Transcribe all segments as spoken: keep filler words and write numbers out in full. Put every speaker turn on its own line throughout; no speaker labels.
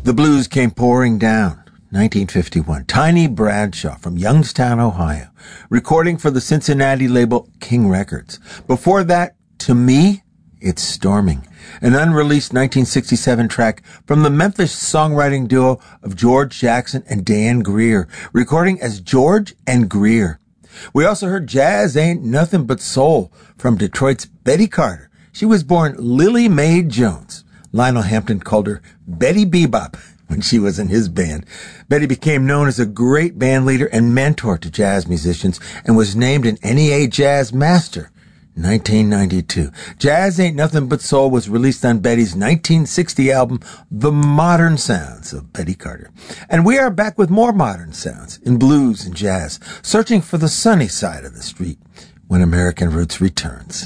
The blues came pouring down. nineteen fifty-one. Tiny Bradshaw from Youngstown, Ohio, recording for the Cincinnati label King Records. Before that, To Me, It's Storming, an unreleased nineteen sixty-seven track from the Memphis songwriting duo of George Jackson and Dan Greer, recording as George and Greer. We also heard Jazz Ain't Nothing But Soul from Detroit's Betty Carter. She was born Lily Mae Jones. Lionel Hampton called her Betty Bebop when she was in his band. Betty became known as a great band leader and mentor to jazz musicians and was named an N E A Jazz Master in nineteen ninety-two. Jazz Ain't Nothing But Soul was released on Betty's nineteen sixty album, The Modern Sounds of Betty Carter. And we are back with more modern sounds in blues and jazz, searching for the sunny side of the street when American Roots returns.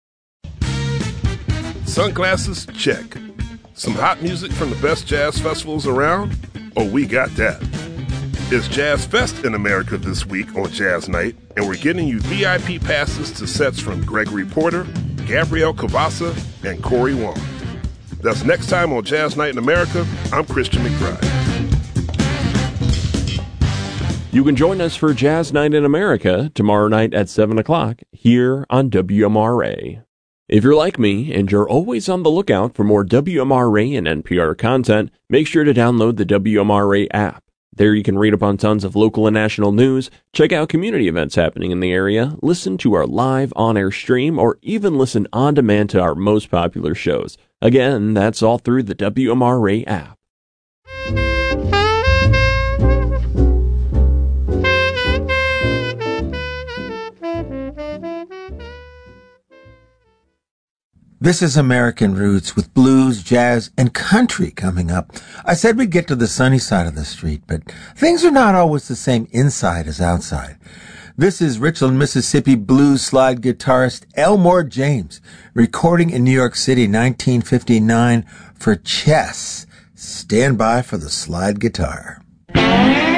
Sunglasses? Check. Some hot music from the best jazz festivals around? Oh, we got that. It's Jazz Fest in America this week on Jazz Night, and we're getting you V I P passes to sets from Gregory Porter, Gabrielle Cavassa, and Corey Wong. That's next time on Jazz Night in America. I'm Christian McBride.
You can join us for Jazz Night in America tomorrow night at seven o'clock here on W M R A. If you're like me and you're always on the lookout for more W M R A and N P R content, make sure to download the W M R A app. There you can read up on tons of local and national news, check out community events happening in the area, listen to our live on-air stream, or even listen on demand to our most popular shows. Again, that's all through the W M R A app.
This is American Roots with blues, jazz, and country coming up. I said we'd get to the sunny side of the street, but things are not always the same inside as outside. This is Richland, Mississippi blues slide guitarist Elmore James, recording in New York City, nineteen fifty-nine for Chess. Stand by for the slide guitar.